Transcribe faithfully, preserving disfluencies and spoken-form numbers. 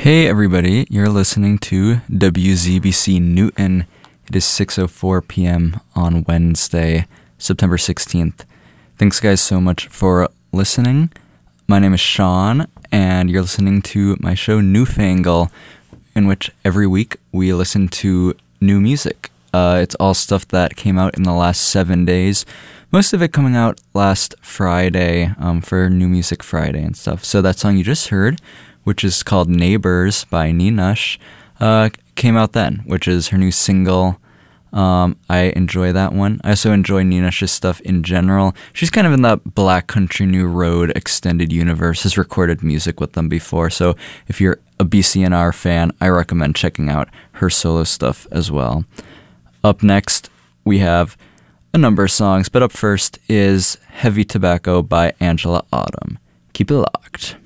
Hey everybody, you're listening to W Z B C Newton. It is six oh four p.m. on Wednesday, September sixteenth. Thanks guys so much for listening. My name is Sean, and you're listening to my show Newfangle, in which every week we listen to new music. Uh, it's all stuff that came out in the last seven days. Most of it coming out last Friday um, for New Music Friday and stuff. So that song you just heard, which is called Neighbors by Ninush, uh, came out then, which is her new single. Um, I enjoy that one. I also enjoy Ninush's stuff in general. She's kind of in that Black Country New Road extended universe, has recorded music with them before. So if you're a B C N R fan, I recommend checking out her solo stuff as well. Up next, we have a number of songs, but up first is Heavy Tobacco by Angela Autumn. Keep it locked.